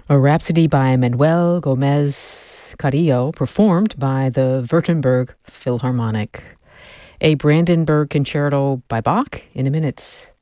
A Rhapsody by Manuel Gomez Carrillo, performed by the Württemberg Philharmonic. A Brandenburg Concerto by Bach in a minute.